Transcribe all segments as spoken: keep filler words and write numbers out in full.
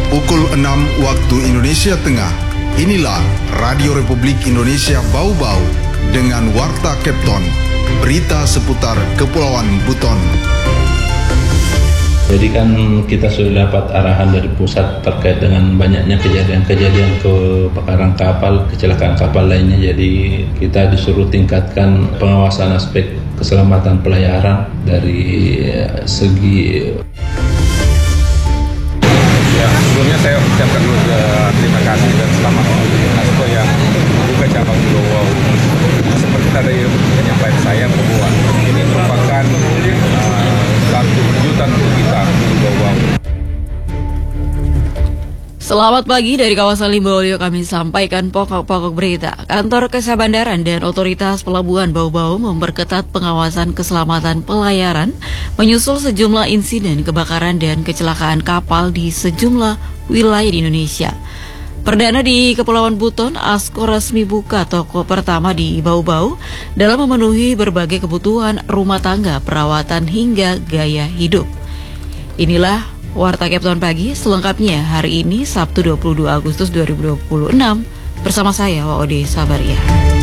Pukul enam waktu Indonesia Tengah. Inilah Radio Republik Indonesia Bau-Bau dengan Warta Kepton, berita seputar Kepulauan Buton. Jadi kan kita sudah dapat arahan dari pusat terkait dengan banyaknya kejadian-kejadian kebakaran kapal, kecelakaan kapal lainnya. Jadi kita disuruh tingkatkan pengawasan aspek keselamatan pelayaran dari segi. Ya, sebelumnya saya ucapkan dulu uh, terima kasih dan selamat untuk UNESCO yang membuka cabang Pulau Bau. Seperti tadi penyampaian saya bahwa ini merupakan uh, satu kejutan untuk kita Pulau Bau. Selamat pagi dari kawasan Limbaolio, kami sampaikan pokok-pokok berita. Kantor Kesah Bandaran dan Otoritas Pelabuhan Bau-Bau memperketat pengawasan keselamatan pelayaran menyusul sejumlah insiden kebakaran dan kecelakaan kapal di sejumlah wilayah di Indonesia. Perdana di Kepulauan Buton, Asko resmi buka toko pertama di Bau-Bau dalam memenuhi berbagai kebutuhan rumah tangga, perawatan hingga gaya hidup. Inilah Warta Kepton Pagi, selengkapnya hari ini Sabtu dua puluh dua Agustus dua ribu dua puluh enam bersama saya Waode Sabaria.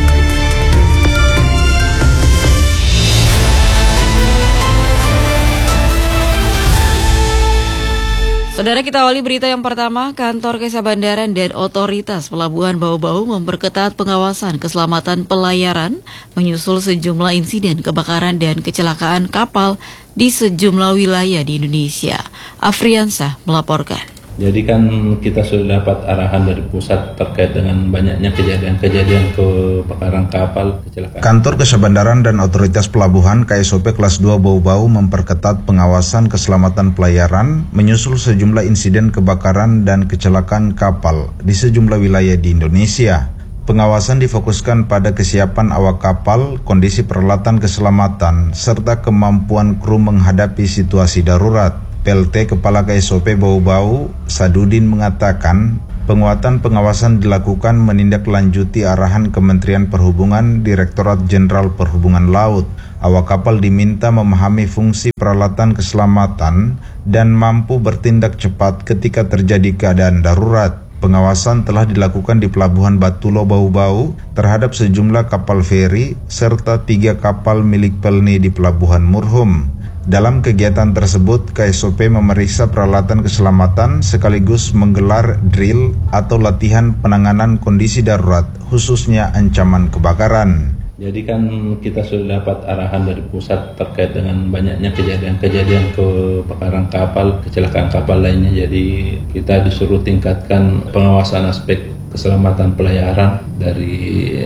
Saudara, kita awali berita yang pertama. Kantor Kesah Bandaran dan Otoritas Pelabuhan Bau-Bau memperketat pengawasan keselamatan pelayaran menyusul sejumlah insiden kebakaran dan kecelakaan kapal di sejumlah wilayah di Indonesia. Afriansah melaporkan. Jadi kan kita sudah dapat arahan dari pusat terkait dengan banyaknya kejadian-kejadian kebakaran kapal, kecelakaan. Kantor Kesah Bandaran dan Otoritas Pelabuhan K S O P Kelas dua Bau-Bau memperketat pengawasan keselamatan pelayaran menyusul sejumlah insiden kebakaran dan kecelakaan kapal di sejumlah wilayah di Indonesia. Pengawasan difokuskan pada kesiapan awak kapal, kondisi peralatan keselamatan, serta kemampuan kru menghadapi situasi darurat. P L T Kepala K S O P Bau-Bau, Sadudin, mengatakan penguatan pengawasan dilakukan menindaklanjuti arahan Kementerian Perhubungan Direktorat Jenderal Perhubungan Laut. Awak kapal diminta memahami fungsi peralatan keselamatan dan mampu bertindak cepat ketika terjadi keadaan darurat. Pengawasan telah dilakukan di Pelabuhan Batulo Bau-Bau terhadap sejumlah kapal feri serta tiga kapal milik Pelni di Pelabuhan Murhum. Dalam kegiatan tersebut, K S O P memeriksa peralatan keselamatan sekaligus menggelar drill atau latihan penanganan kondisi darurat, khususnya ancaman kebakaran. Jadi kan kita sudah dapat arahan dari pusat terkait dengan banyaknya kejadian-kejadian kebakaran kapal, kecelakaan kapal lainnya. Jadi kita disuruh tingkatkan pengawasan aspek keselamatan pelayaran dari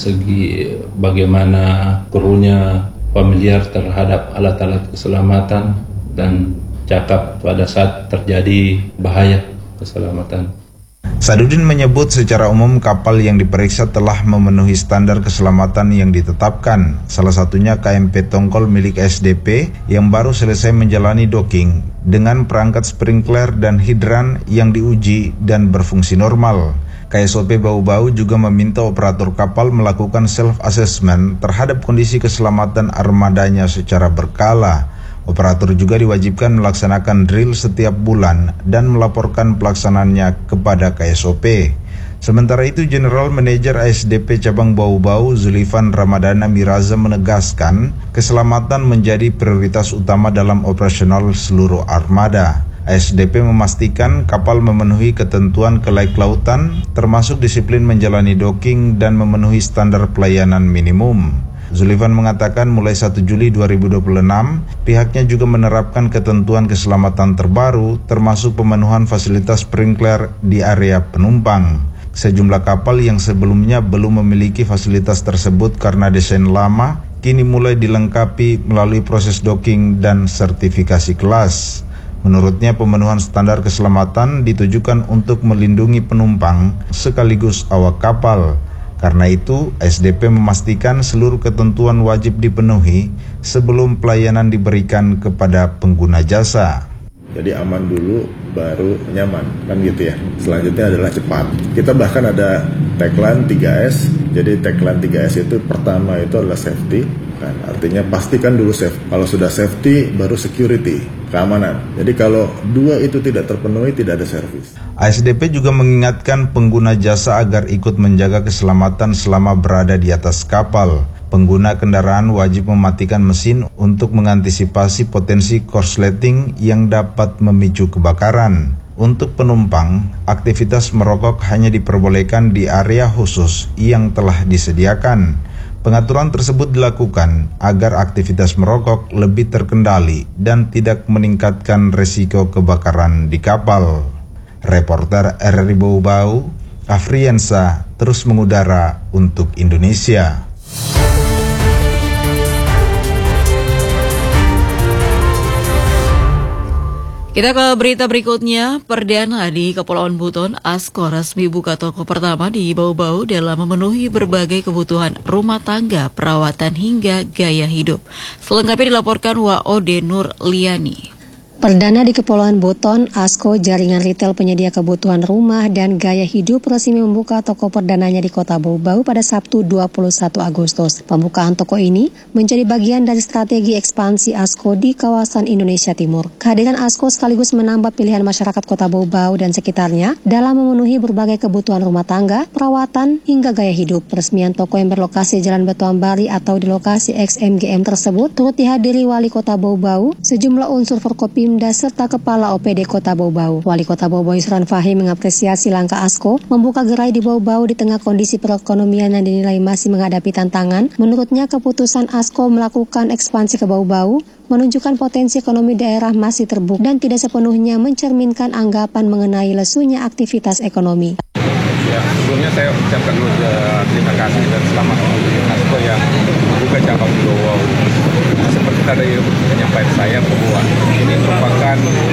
segi bagaimana krunya familiar terhadap alat-alat keselamatan dan cakap pada saat terjadi bahaya keselamatan. Sadudin menyebut secara umum kapal yang diperiksa telah memenuhi standar keselamatan yang ditetapkan. Salah satunya K M P Tongkol milik S D P yang baru selesai menjalani docking dengan perangkat sprinkler dan hidran yang diuji dan berfungsi normal. K S O P Bau-Bau juga meminta operator kapal melakukan self-assessment terhadap kondisi keselamatan armadanya secara berkala. Operator juga diwajibkan melaksanakan drill setiap bulan dan melaporkan pelaksanaannya kepada K S O P. Sementara itu, General Manager A S D P Cabang Bau-Bau Zulifan Ramadana Miraza menegaskan keselamatan menjadi prioritas utama dalam operasional seluruh armada. A S D P memastikan kapal memenuhi ketentuan kelaik lautan, termasuk disiplin menjalani docking dan memenuhi standar pelayanan minimum. Zulifan mengatakan mulai satu Juli dua ribu dua puluh enam, pihaknya juga menerapkan ketentuan keselamatan terbaru, termasuk pemenuhan fasilitas sprinkler di area penumpang. Sejumlah kapal yang sebelumnya belum memiliki fasilitas tersebut karena desain lama, kini mulai dilengkapi melalui proses docking dan sertifikasi kelas. Menurutnya, pemenuhan standar keselamatan ditujukan untuk melindungi penumpang sekaligus awak kapal. Karena itu, S D P memastikan seluruh ketentuan wajib dipenuhi sebelum pelayanan diberikan kepada pengguna jasa. Jadi aman dulu, baru nyaman, kan gitu ya. Selanjutnya adalah cepat. Kita bahkan ada tagline tiga S. Jadi tagline tiga S itu pertama itu adalah safety, Kan, artinya pastikan dulu safe. Kalau sudah safety, baru security, keamanan. Jadi kalau dua itu tidak terpenuhi, tidak ada servis. A S D P juga mengingatkan pengguna jasa agar ikut menjaga keselamatan selama berada di atas kapal. Pengguna kendaraan wajib mematikan mesin untuk mengantisipasi potensi korsleting yang dapat memicu kebakaran. Untuk penumpang, aktivitas merokok hanya diperbolehkan di area khusus yang telah disediakan. Pengaturan tersebut dilakukan agar aktivitas merokok lebih terkendali dan tidak meningkatkan resiko kebakaran di kapal. Reporter R R I Bau-Bau, Afriansa, terus mengudara untuk Indonesia. Kita ke berita berikutnya. Perdana di Kepulauan Buton, Asko resmi buka toko pertama di Bau-Bau dalam memenuhi berbagai kebutuhan rumah tangga, perawatan hingga gaya hidup. Selengkapnya dilaporkan W O D Nur Liani. Perdana di Kepulauan Buton, Asko, jaringan retail penyedia kebutuhan rumah dan gaya hidup, resmi membuka toko perdananya di Kota Bau-Bau pada Sabtu dua puluh satu Agustus. Pembukaan toko ini menjadi bagian dari strategi ekspansi Asko di kawasan Indonesia Timur. Kehadiran Asko sekaligus menambah pilihan masyarakat Kota Bau-Bau dan sekitarnya dalam memenuhi berbagai kebutuhan rumah tangga, perawatan, hingga gaya hidup. Peresmian toko yang berlokasi Jalan Batu Ambari atau di lokasi X M G M tersebut turut dihadiri Wali Kota Bau-Bau, sejumlah unsur Forkopimda serta Kepala O P D Kota Bau-Bau. Wali Kota Bau-Bau Yusran Fahim mengapresiasi langkah Asko membuka gerai di Bau-Bau di tengah kondisi perekonomian yang dinilai masih menghadapi tantangan. Menurutnya, keputusan Asko melakukan ekspansi ke Bau-Bau menunjukkan potensi ekonomi daerah masih terbuka dan tidak sepenuhnya mencerminkan anggapan mengenai lesunya aktivitas ekonomi. Ya, sebelumnya saya ucapkan dulu uh, terima kasih dan selamat untuk Asko yang membuka cabang di Bau-Bau. Nah, seperti tadi penyampaian saya bahwa ini merupakan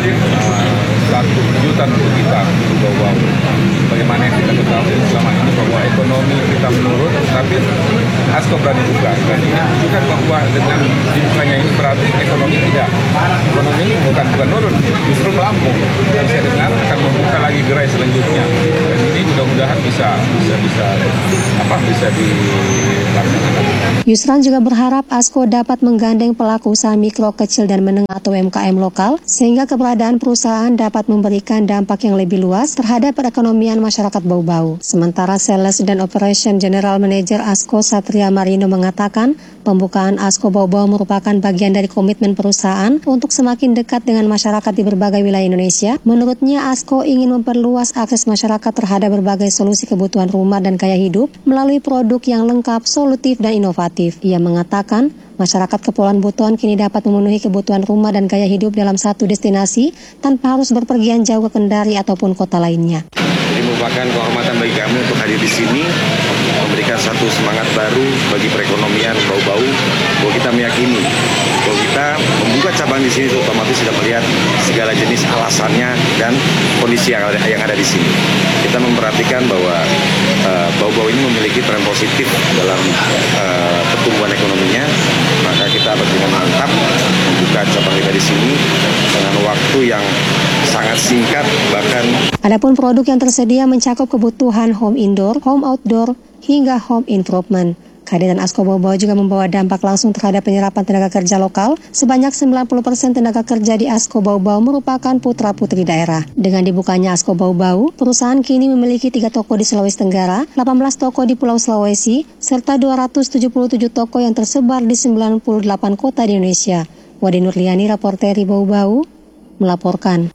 uh, satu kejutan untuk kita di Bau-Bau. Bagaimana yang kita ketahui selama ini bahwa ekonomi kita menurun, tapi Asko berani buka. Dan ini menunjukkan bahwa dengan dibukanya ini berarti ekonomi tidak. Ekonomi ini bukan bukan menurun, justru melambung. Dan saya dengar akan membuka lagi gerai selanjutnya. Dan ini mudah-mudahan bisa bisa bisa apa bisa dilaksanakan. Yusran juga berharap Asko dapat menggandeng pelaku usaha mikro, kecil, dan menengah atau U M K M lokal sehingga keberadaan perusahaan dapat memberikan dampak yang lebih luas terhadap perekonomian masyarakat Bau-Bau. Sementara Sales dan Operation General Manager Asko Satria Marino mengatakan pembukaan Asko Bau-Bau merupakan bagian dari komitmen perusahaan untuk semakin dekat dengan masyarakat di berbagai wilayah Indonesia. Menurutnya, Asko ingin memperluas akses masyarakat terhadap berbagai solusi kebutuhan rumah dan gaya hidup melalui produk yang lengkap, solutif, dan inovatif. Ia mengatakan masyarakat Kepulauan Buton kini dapat memenuhi kebutuhan rumah dan gaya hidup dalam satu destinasi tanpa harus berpergian jauh ke Kendari ataupun kota lainnya. Jadi merupakan kehormatan bagi kami untuk hadir di sini, memberikan satu semangat baru bagi perekonomian Bau-Bau. Bahwa kita meyakini bahwa kita membuka cabang di sini otomatis sudah melihat segala jenis alasannya dan kondisi yang ada, yang ada di sini. Kita memperhatikan bahwa uh, Bau-Bau ini memiliki tren positif dalam uh, pertumbuhan ekonominya, maka kita dengan mantap membuka cabang kita di sini dengan waktu yang sangat singkat bahkan. Adapun produk yang tersedia mencakup kebutuhan home indoor, home outdoor, hingga home improvement. Kehadiran Asko Bau-Bau juga membawa dampak langsung terhadap penyerapan tenaga kerja lokal. Sebanyak sembilan puluh persen tenaga kerja di Asko Bau-Bau merupakan putra-putri daerah. Dengan dibukanya Asko Bau-Bau, perusahaan kini memiliki tiga toko di Sulawesi Tenggara, delapan belas toko di Pulau Sulawesi, serta dua ratus tujuh puluh tujuh toko yang tersebar di sembilan puluh delapan kota di Indonesia. Wadi Nurliani, reporter Bau-Bau, melaporkan.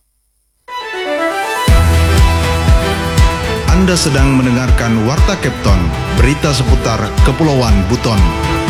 Anda sedang mendengarkan Warta Kepton, berita seputar Kepulauan Buton.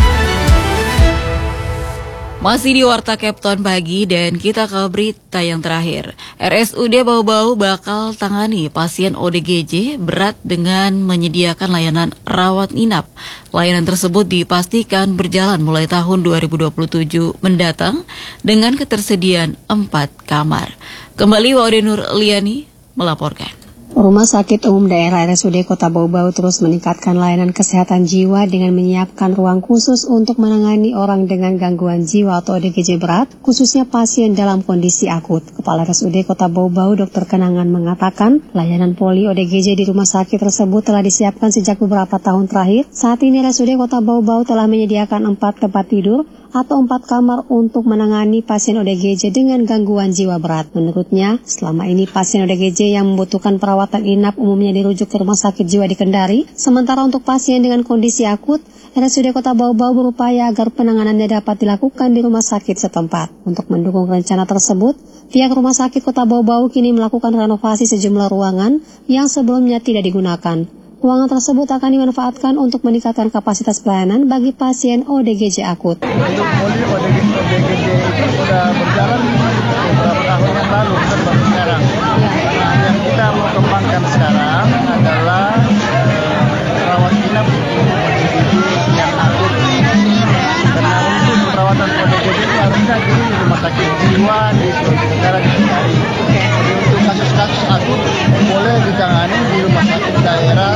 Masih di Warta Kepton pagi dan kita ke berita yang terakhir. R S U D Bau-Bau bakal tangani pasien O D G J berat dengan menyediakan layanan rawat inap. Layanan tersebut dipastikan berjalan mulai tahun dua ribu dua puluh tujuh mendatang dengan ketersediaan empat kamar. Kembali W O D Nur Liani melaporkan. Rumah Sakit Umum Daerah R S U D Kota Bau-Bau terus meningkatkan layanan kesehatan jiwa dengan menyiapkan ruang khusus untuk menangani orang dengan gangguan jiwa atau O D G J berat, khususnya pasien dalam kondisi akut. Kepala R S U D Kota Bau-Bau, Dokter Kenangan, mengatakan layanan poli O D G J di rumah sakit tersebut telah disiapkan sejak beberapa tahun terakhir. Saat ini R S U D Kota Bau-Bau telah menyediakan empat tempat tidur atau empat kamar untuk menangani pasien O D G J dengan gangguan jiwa berat. Menurutnya, selama ini pasien O D G J yang membutuhkan perawatan inap umumnya dirujuk ke rumah sakit jiwa di Kendari, sementara untuk pasien dengan kondisi akut, R S U D Kota Bau-Bau berupaya agar penanganannya dapat dilakukan di rumah sakit setempat. Untuk mendukung rencana tersebut, pihak Rumah Sakit Kota Bau-Bau kini melakukan renovasi sejumlah ruangan yang sebelumnya tidak digunakan. Ruangan tersebut akan dimanfaatkan untuk meningkatkan kapasitas pelayanan bagi pasien O D G J akut. Untuk poli O D G J itu sudah berjalan beberapa tahun yang lalu, bukan baru sekarang. Nah, yang kita mau kembangkan sekarang adalah eh, rawat inap O D G J yang akut. Karena untuk perawatan O D G J itu harusnya di rumah sakit jiwa di Sulawesi Tenggara di Kendari. Jadi untuk kasus-kasus akut boleh ditangani di rumah sakit daerah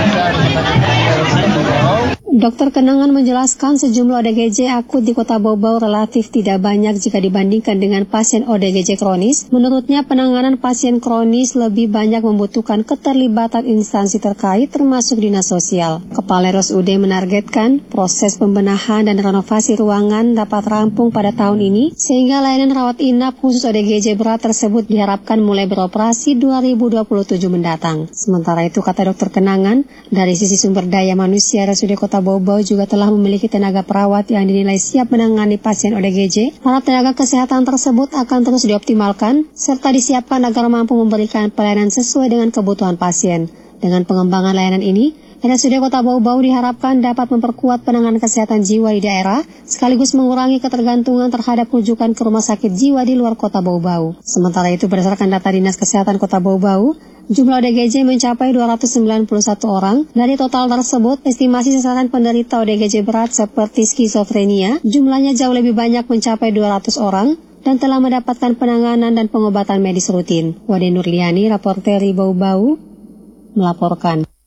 Dokter Kenangan menjelaskan sejumlah O D G J akut di Kota Bau-Bau relatif tidak banyak jika dibandingkan dengan pasien O D G J kronis. Menurutnya, penanganan pasien kronis lebih banyak membutuhkan keterlibatan instansi terkait termasuk dinas sosial. Kepala R S U D menargetkan proses pembenahan dan renovasi ruangan dapat rampung pada tahun ini sehingga layanan rawat inap khusus O D G J berat tersebut diharapkan mulai beroperasi dua ribu dua puluh tujuh mendatang. Sementara itu, kata Dokter Kenangan, dari sisi sumber daya manusia, R S U D Kota Bau-Bau juga telah memiliki tenaga perawat yang dinilai siap menangani pasien O D G J. Para tenaga kesehatan tersebut akan terus dioptimalkan serta disiapkan agar mampu memberikan pelayanan sesuai dengan kebutuhan pasien. Dengan pengembangan layanan ini, R S U D Kota Bau-Bau diharapkan dapat memperkuat penanganan kesehatan jiwa di daerah, sekaligus mengurangi ketergantungan terhadap rujukan ke rumah sakit jiwa di luar Kota Bau-Bau. Sementara itu, berdasarkan data Dinas Kesehatan Kota Bau-Bau, jumlah O D G J mencapai dua ratus sembilan puluh satu orang. Dari total tersebut, estimasi sasaran penderita O D G J berat seperti skizofrenia, jumlahnya jauh lebih banyak mencapai dua ratus orang dan telah mendapatkan penanganan dan pengobatan medis rutin. Wade Nurliani, Raporteri Bau-Bau, melaporkan.